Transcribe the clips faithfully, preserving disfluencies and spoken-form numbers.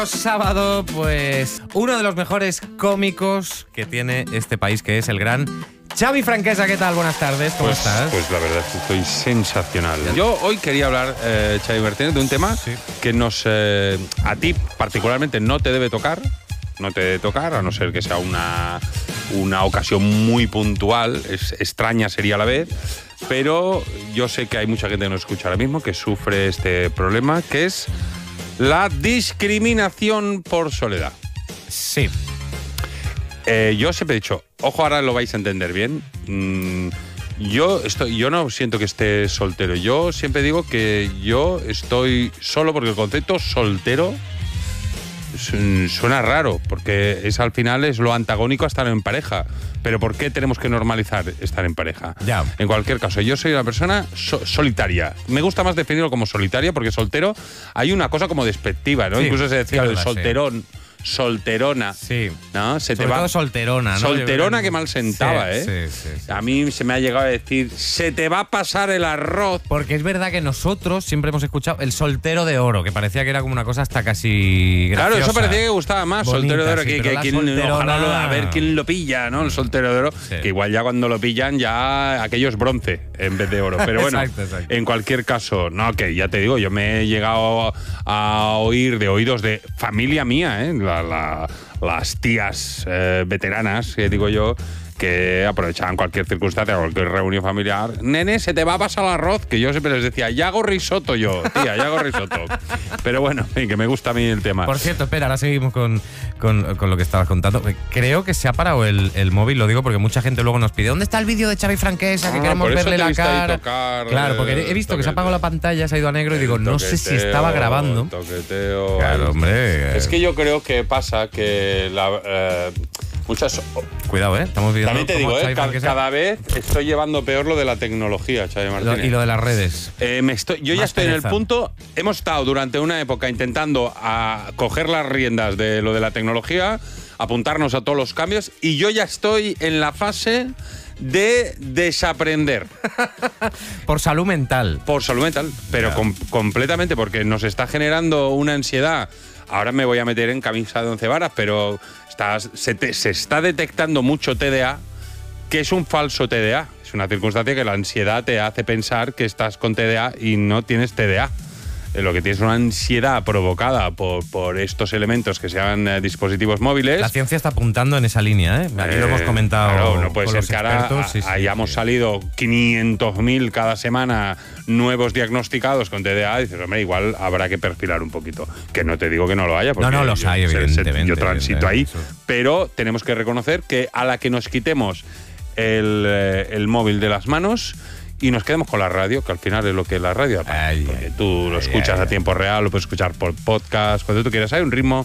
Sábado, pues uno de los mejores cómicos que tiene este país, que es el gran Xavi Franquesa. ¿Qué tal? Buenas tardes, ¿cómo pues, estás? Pues la verdad es que estoy sensacional. Yo hoy quería hablar, eh, Xavi Martínez, de un tema sí. que nos eh, a ti particularmente no te debe tocar, no te debe tocar, a no ser que sea una, una ocasión muy puntual, es, extraña sería a la vez, pero yo sé que hay mucha gente que nos escucha ahora mismo que sufre este problema, que es la discriminación por soledad. Sí. Eh, yo siempre he dicho, ojo, ahora lo vais a entender bien. Mm, yo, estoy, yo no siento que esté soltero. Yo siempre digo que yo estoy solo porque el concepto soltero suena raro, porque es al final es lo antagónico a estar en pareja. Pero ¿por qué tenemos que normalizar estar en pareja? Ya. En cualquier caso, yo soy una persona so- solitaria. Me gusta más definirlo como solitaria, porque soltero hay una cosa como despectiva, ¿no? Sí, Incluso se decía sí, el verdad, solterón. Sí. Solterona. Sí. ¿No? Se Sobre te va. todo solterona, ¿no? Solterona que mal sentaba, sí, ¿eh? Sí, sí, sí. A mí se me ha llegado a decir, se te va a pasar el arroz. Porque es verdad que nosotros siempre hemos escuchado el soltero de oro, que parecía que era como una cosa hasta casi graciosa. Claro, eso parecía que gustaba más, bonita, soltero de oro, sí, que, que quien, solterona... ojalá lo, a ver quién lo pilla, ¿no? El soltero de oro, sí. Que igual ya cuando lo pillan ya aquello es bronce en vez de oro. Pero bueno, exacto, exacto. En cualquier caso, no, que ya te digo, yo me he llegado a oír de oídos de familia mía, ¿eh? La, la, las tías eh, veteranas, que digo yo, que aprovechaban cualquier circunstancia, cualquier reunión familiar. Nene, se te va a pasar el arroz, que yo siempre les decía, ya hago risotto yo, tía, ya hago risotto. Pero bueno, que me gusta a mí el tema. Por cierto, espera, ahora seguimos con, con, con lo que estabas contando. Creo que se ha parado el, el móvil, lo digo porque mucha gente luego nos pide, ¿dónde está el vídeo de Xavi Franquesa? Que Ah, queremos por eso verle te la viste ahí cara. Tocar, claro, porque he visto toqueteo. que se ha apagado la pantalla, se ha ido a negro y digo, no sé si estaba grabando. Toqueteo. Claro, hombre. Es que yo creo que pasa que la, eh, muchas. Cuidado, ¿eh? Estamos viendo. También te digo, eh, cada, cada vez estoy llevando peor lo de la tecnología, Xavi Martínez. Lo, y lo de las redes. Eh, me estoy, yo Más ya estoy pereza. en el punto. Hemos estado durante una época intentando a coger las riendas de lo de la tecnología, apuntarnos a todos los cambios, y yo ya estoy en la fase de desaprender. Por salud mental. Por salud mental, pero Claro. com- completamente, porque nos está generando una ansiedad. Ahora me voy a meter en camisa de once varas, pero está, se, te, se está detectando mucho T D A, que es un falso T D A. Es una circunstancia que la ansiedad te hace pensar que estás con T D A y no tienes T D A. Eh, Lo que tienes es una ansiedad provocada por, por estos elementos que se llaman eh, dispositivos móviles. La ciencia está apuntando en esa línea, ¿eh? Aquí lo hemos Eh, comentado. Claro, no puede con ser los que ahora expertos. Sí, sí, hayamos sí. salido quinientos mil cada semana nuevos diagnosticados con T D A. Y dices, hombre, igual habrá que perfilar un poquito. Que no te digo que no lo haya. Porque No, no, los yo, hay, se- se- evidentemente, Yo transito ahí. evidentemente, eso. Pero tenemos que reconocer que a la que nos quitemos el, eh, el móvil de las manos y nos quedemos con la radio, que al final es lo que es la radio. Ay, porque ay, tú lo ay, escuchas ay, a tiempo real, lo puedes escuchar por podcast, cuando tú quieras. Hay un ritmo.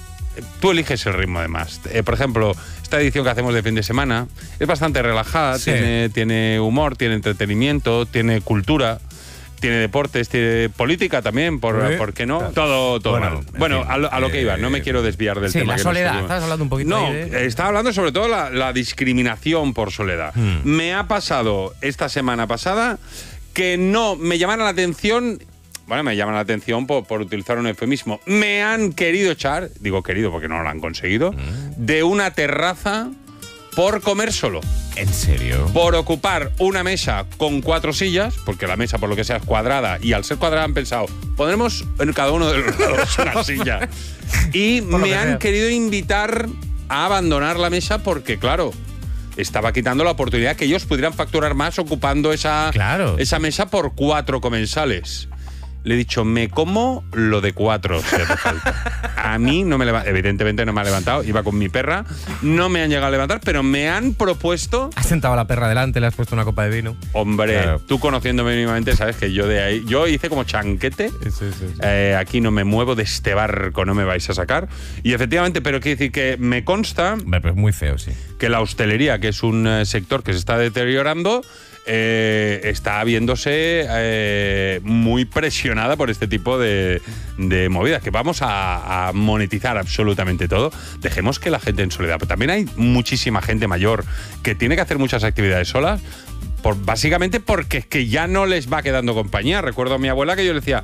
Tú eliges el ritmo, además. Eh, por ejemplo, esta edición que hacemos de fin de semana es bastante relajada, Sí. tiene, tiene humor, tiene entretenimiento, tiene cultura, tiene deportes, tiene política también, por, Sí. ¿por qué no? Claro. Todo, todo Bueno, mal. en Bueno, fin, a lo, a lo que eh, iba, no me quiero desviar del sí, tema. la que soledad. nos- Estabas hablando un poquito No, ahí de- estaba hablando sobre todo la, la discriminación por soledad. Hmm. Me ha pasado esta semana pasada que no me llamaron la atención. Bueno, me llaman la atención por, por utilizar un eufemismo. Me han querido echar, digo querido porque no lo han conseguido, de una terraza por comer solo. ¿En serio? Por ocupar una mesa con cuatro sillas, porque la mesa por lo que sea es cuadrada, y al ser cuadrada han pensado, pondremos en cada uno de los lados una silla. Y Por lo me que han sea. querido invitar a abandonar la mesa porque, claro, estaba quitando la oportunidad que ellos pudieran facturar más ocupando esa, Claro. esa mesa por cuatro comensales. Le he dicho, me como lo de cuatro, si hace falta. A mí no me levanta, evidentemente no me ha levantado, iba con mi perra, no me han llegado a levantar, pero me han propuesto. Has sentado a la perra delante, le has puesto una copa de vino. Hombre, Claro. tú conociéndome mínimamente sabes que yo de ahí, yo hice como chanquete. Sí, sí, sí. Eh, aquí no me muevo de este barco, no me vais a sacar. Y efectivamente, pero quiere decir que me consta Hombre, pero es muy feo, sí. que la hostelería, que es un eh, sector que se está deteriorando, eh, está viéndose eh, muy presionada por este tipo de, de movidas, que vamos a, a monetizar absolutamente todo. Dejemos que la gente en soledad. Pero también hay muchísima gente mayor que tiene que hacer muchas actividades solas, por, básicamente porque es que ya no les va quedando compañía. Recuerdo a mi abuela que yo le decía,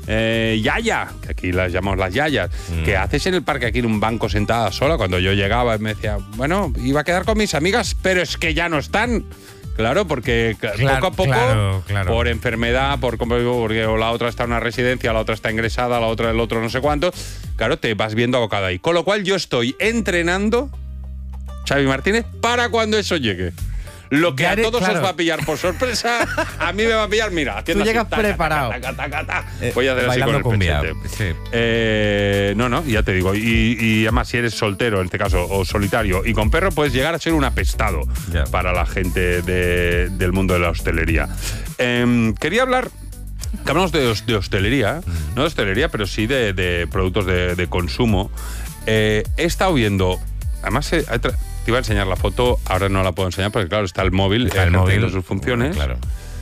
eh, yaya, que aquí las llamamos las yayas, mm. ¿qué haces en el parque aquí en un banco sentada sola? Cuando yo llegaba me decía, bueno, iba a quedar con mis amigas, pero es que ya no están. Claro, porque claro, poco a poco, claro, claro. por enfermedad, por porque o la otra está en una residencia, la otra está ingresada, la otra el otro no sé cuánto, claro, te vas viendo abocado ahí. Con lo cual yo estoy entrenando, Xavi Martínez, para cuando eso llegue. Lo que haré, a todos claro. os va a pillar por sorpresa, a mí me va a pillar, mira, haciendo Tú llegas así, taca, preparado. Taca, taca, taca, taca. Eh, Voy a hacer así con el cumbia, pechete. sí. Eh, no, no, ya te digo. Y, y además, si eres soltero, en este caso, o solitario, y con perro, puedes llegar a ser un apestado yeah. para la gente de, del mundo de la hostelería. Eh, quería hablar... Que hablamos de, de hostelería, mm. no de hostelería, pero sí de, de productos de, de consumo. Eh, he estado viendo... Además, he, he te iba a enseñar la foto, ahora no la puedo enseñar porque, claro, está el móvil está el móvil sus funciones. Claro.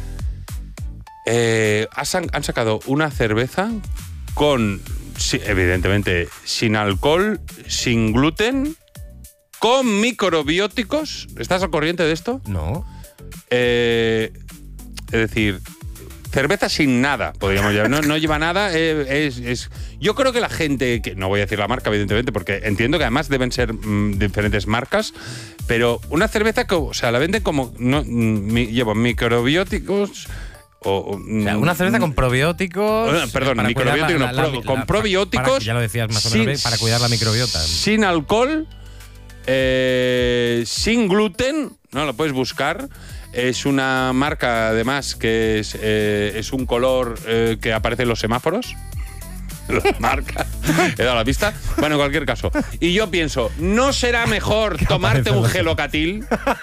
Eh, han, han sacado una cerveza con, sí, evidentemente, sin alcohol, sin gluten, con microbióticos. ¿Estás al corriente de esto? No. Eh, es decir, cerveza sin nada, podríamos llamar. No, no lleva nada. Eh, es, es, yo creo que la gente, que no voy a decir la marca, evidentemente, porque entiendo que además deben ser mmm, diferentes marcas, pero una cerveza que, o sea, la venden como, no, mi, lleva microbióticos. O, o sea, una cerveza con probióticos. Uh, perdón, microbióticos, la, la, no, la, con la, probióticos. Para, ya lo decías más o menos, sin, para cuidar la microbiota. Sin alcohol, eh, sin gluten, no lo puedes buscar. Es una marca, además, que es, eh, es un color eh, que aparece en los semáforos. La marca. He dado la pista. Bueno, en cualquier caso. Y yo pienso, ¿no será mejor tomarte un gelocatil?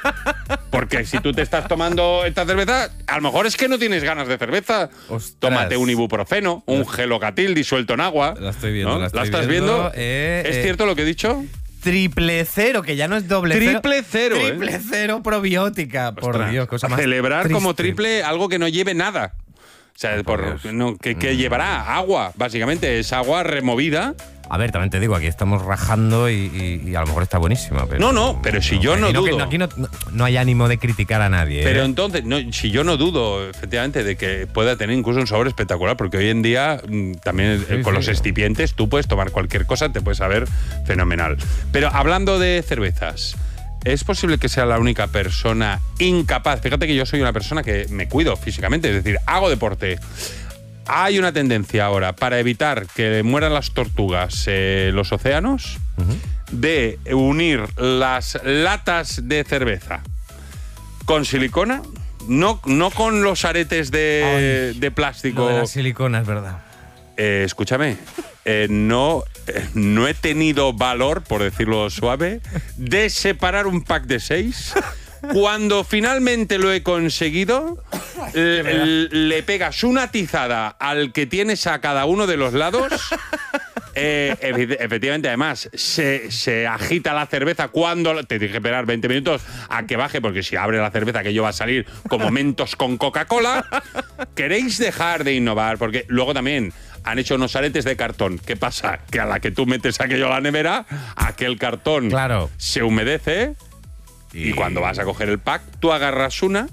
Porque si tú te estás tomando esta cerveza, a lo mejor es que no tienes ganas de cerveza. Ostras. Tómate un ibuprofeno, un gelocatil disuelto en agua. La estoy viendo. ¿No? La, estoy ¿La estás viendo? viendo? Eh, ¿Es eh, cierto lo que he dicho? Triple cero, que ya no es doble triple cero. cero. Triple Triple cero, ¿eh? cero probiótica. Por Ostras, Dios, cosa a más celebrar triste. como triple algo que no lleve nada. O sea, oh, por, por no, que, que mm. llevará agua, básicamente. Es agua removida. A ver, también te digo, aquí estamos rajando y, y, y a lo mejor está buenísima. Pero, no, no, pero si no, yo no, no dudo. Que, aquí no, no, no hay ánimo de criticar a nadie. Pero ¿eh? entonces, no, si yo no dudo, efectivamente, de que pueda tener incluso un sabor espectacular, porque hoy en día, también sí, con sí, los excipientes, tú puedes tomar cualquier cosa, te puedes saber fenomenal. Pero hablando de cervezas, ¿es posible que sea la única persona incapaz? Fíjate que yo soy una persona que me cuido físicamente, es decir, hago deporte. Hay una tendencia ahora para evitar que mueran las tortugas en eh, los océanos uh-huh. de unir las latas de cerveza con silicona, no, no con los aretes de, Ay, de plástico. Lo de la silicona, es verdad. Eh, escúchame, eh, no, eh, no he tenido valor, por decirlo suave, de separar un pack de seis. Cuando finalmente lo he conseguido, le, le pegas una tizada al que tienes a cada uno de los lados. Eh, efectivamente, además, se, se agita la cerveza cuando... Te tienes que esperar veinte minutos a que baje, porque si abre la cerveza aquello va a salir como Mentos con Coca-Cola. ¿Queréis dejar de innovar? Porque luego también han hecho unos aretes de cartón. ¿Qué pasa? Que a la que tú metes aquello a la nevera, aquel cartón claro. se humedece. Y... y cuando vas a coger el pack, tú agarras una,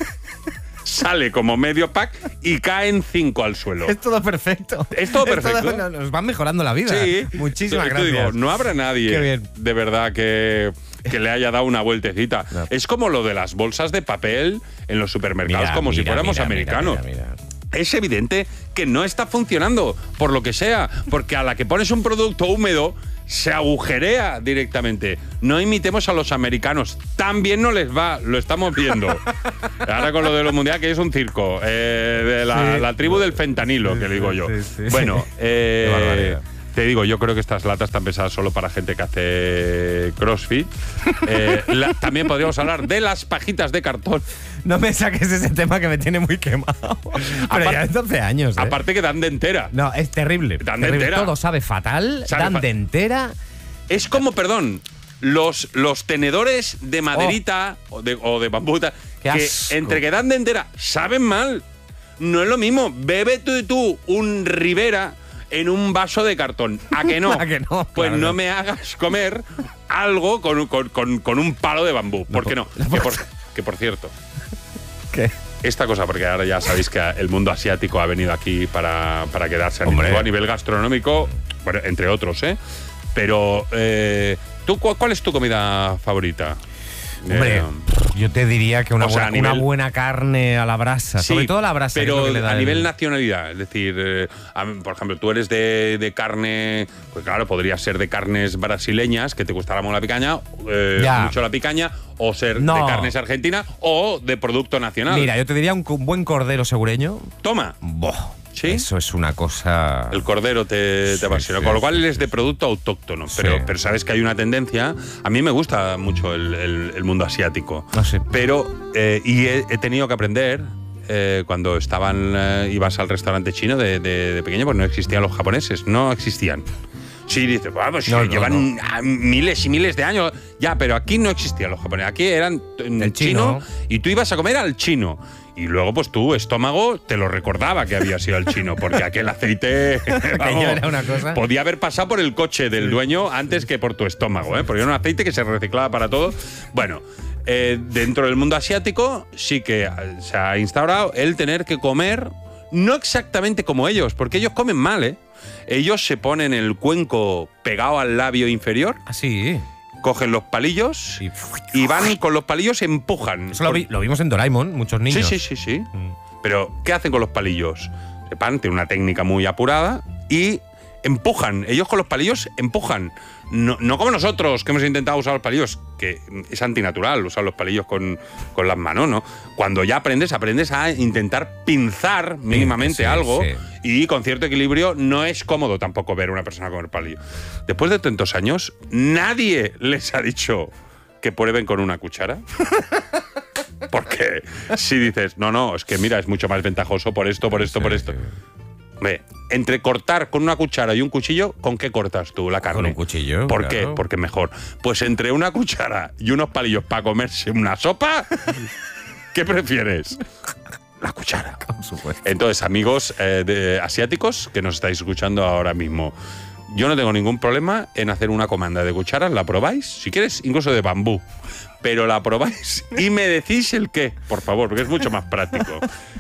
sale como medio pack y caen cinco al suelo. Es todo perfecto. Es todo perfecto. Es todo, nos van mejorando la vida. Sí. Muchísimas gracias. Digo, no habrá nadie de verdad que, que le haya dado una vueltecita. No. Es como lo de las bolsas de papel en los supermercados, mira, como mira, si fuéramos mira, americanos. Mira, mira, mira. Es evidente que no está funcionando, por lo que sea, porque a la que pones un producto húmedo se agujerea directamente. No imitemos a los americanos. Tan bien no les va, lo estamos viendo. Ahora con lo de los mundiales, que es un circo. Eh, de la, sí. la tribu del fentanilo, sí, que le digo yo. Sí, sí, bueno, eh, te digo, yo creo que estas latas están pensadas solo para gente que hace crossfit. Eh, la, también podríamos hablar de las pajitas de cartón. No me saques ese tema que me tiene muy quemado. Pero aparte, ya es doce años, ¿eh? Aparte que dan de entera. No, es terrible. Dan terrible. de entera. Todo sabe fatal, sabe dan fa de entera. Es como, perdón, los, los tenedores de maderita oh. o, de, o de bambú, que asco. Entre que dan de entera, saben mal. No es lo mismo. Bebe tú y tú un Ribera en un vaso de cartón. ¿A que no? ¿A que no? Pues claro. no me hagas comer algo con, con, con, con un palo de bambú. ¿Por no, qué no? no que, por, que por cierto, ¿qué? esta cosa, porque ahora ya sabéis que el mundo asiático ha venido aquí para, para quedarse a nivel, a nivel gastronómico, bueno, entre otros, ¿eh? Pero, eh, ¿tú, cuál, ¿cuál es tu comida favorita? Hombre, eh, yo te diría que una, o sea, buena, nivel, una buena carne a la brasa, sí, sobre todo la brasa. Pero que es lo que le da a nivel el... nacionalidad, es decir, eh, a, por ejemplo, tú eres de, de carne, pues claro, podría ser de carnes brasileñas, que te gustará mucho la picaña, eh, mucho la picaña, o ser no. de carnes argentinas, o de producto nacional. Mira, yo te diría un, un buen cordero segureño. Toma. Boh. ¿Sí? Eso es una cosa... El cordero te, te apasiona, sí, con lo cual sí, es de producto autóctono, sí. pero, pero sabes que hay una tendencia. A mí me gusta mucho el, el, el mundo asiático, no sé. pero eh, y he, he tenido que aprender eh, cuando estaban eh, ibas al restaurante chino de, de, de pequeño, pues no existían los japoneses, no existían. Sí, dices, vamos, no, no, llevan no. miles y miles de años. Ya, pero aquí no existían los japoneses. Aquí eran en el chino, chino y tú ibas a comer al chino. Y luego, pues tu estómago te lo recordaba que había sido el chino, porque aquel aceite vamos, era una cosa. podía haber pasado por el coche del dueño antes que por tu estómago, ¿eh? Porque era un aceite que se reciclaba para todo. Bueno, eh, dentro del mundo asiático sí que se ha instaurado el tener que comer no exactamente como ellos, porque ellos comen mal, ¿eh? Ellos se ponen el cuenco pegado al labio inferior. Así. Cogen los palillos y, y van con los palillos, empujan. Eso lo, vi, lo vimos en Doraemon, muchos niños. Sí, sí, sí, sí. Mm. Pero, ¿qué hacen con los palillos? Sepan, tienen una técnica muy apurada y empujan. Ellos con los palillos empujan. No, no como nosotros, que hemos intentado usar los palillos, que es antinatural usar los palillos con, con las manos, ¿no? Cuando ya aprendes, aprendes a intentar pinzar mínimamente sí, algo sí. y con cierto equilibrio no es cómodo tampoco ver a una persona comer palillo. Después de tantos años, nadie les ha dicho que prueben con una cuchara. Porque si dices, no, no, es que mira, es mucho más ventajoso por esto, por esto, sí, por esto. Sí. Ve, entre cortar con una cuchara y un cuchillo, ¿con qué cortas tú la carne? Con un cuchillo. ¿Por claro. qué? Porque mejor. Pues entre una cuchara y unos palillos para comerse una sopa, ¿qué prefieres? La cuchara. Por supuesto. Entonces, amigos eh, de, asiáticos que nos estáis escuchando ahora mismo, yo no tengo ningún problema en hacer una comanda de cucharas, la probáis, si quieres, incluso de bambú. Pero la probáis y me decís el qué, por favor, porque es mucho más práctico.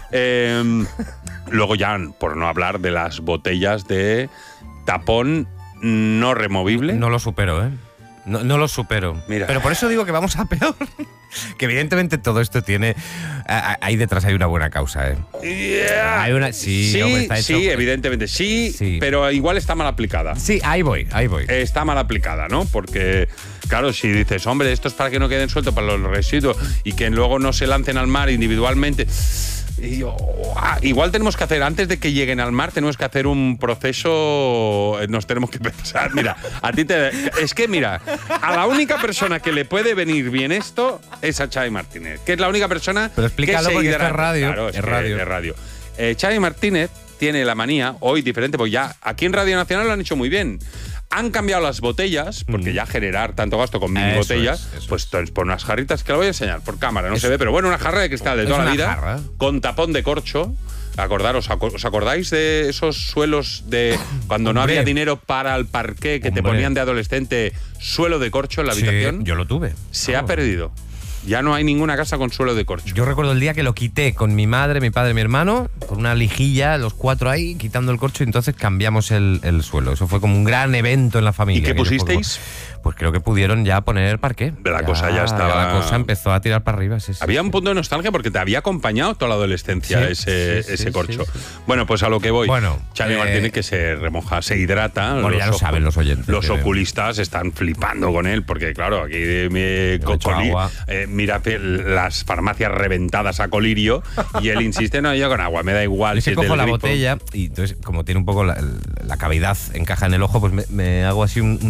Eh, luego ya, por no hablar de las botellas de tapón no removible. No lo supero, ¿eh? No, no lo supero. Mira. Pero por eso digo que vamos a peor. Que evidentemente todo esto tiene... Ahí detrás hay una buena causa, ¿eh? Yeah. Hay una, sí, sí, hombre, está hecho, sí, evidentemente, sí, sí, pero igual está mal aplicada. Sí, ahí voy, ahí voy. Está mal aplicada, ¿no? Porque, claro, si dices, hombre, esto es para que no queden sueltos para los residuos y que luego no se lancen al mar individualmente... Y yo, ah, igual tenemos que hacer, antes de que lleguen al mar, tenemos que hacer un proceso, nos tenemos que pensar, mira, a ti te... Es que, mira, a la única persona que le puede venir bien esto es a Xavi Martínez, que es la única persona Pero explícalo que se porque hidrata. esto es radio. Claro, es, es radio. es radio. Eh, Xavi Martínez tiene la manía, hoy diferente, porque ya aquí en Radio Nacional lo han hecho muy bien. Han cambiado las botellas, porque mm. ya generar tanto gasto con mini eso botellas, es, pues es. por unas jarritas que lo voy a enseñar por cámara, no es, se ve, pero bueno, una jarra de cristal de toda la vida, jarra. con tapón de corcho. Acordaros, ¿os acordáis de esos suelos de cuando no había dinero para el parqué que Hombre. te ponían de adolescente suelo de corcho en la sí, habitación? Yo lo tuve. Se oh. ha perdido. Ya no hay ninguna casa con suelo de corcho. Yo recuerdo el día que lo quité con mi madre, mi padre y mi hermano, con una lijilla, los cuatro ahí, quitando el corcho, y entonces cambiamos el, el suelo. Eso fue como un gran evento en la familia. ¿Y qué pusisteis? Pues creo que pudieron ya poner parqué. La ya, cosa ya estaba... Ya la cosa empezó a tirar para arriba. Sí, sí, había sí. un punto de nostalgia porque te había acompañado toda la adolescencia sí, ese, sí, ese sí, corcho. Sí, sí. Bueno, pues a lo que voy. Bueno, Xavi eh, Martínez que se remoja, se hidrata. Bueno, ya lo saben los oyentes. Los oculistas están flipando con él porque, claro, aquí me, con, coli, eh, mira las farmacias reventadas a colirio y él insiste, no, yo con agua, me da igual. Y se si cojo la gripo. botella y entonces, como tiene un poco la, la cavidad, encaja en el ojo, pues me, me hago así un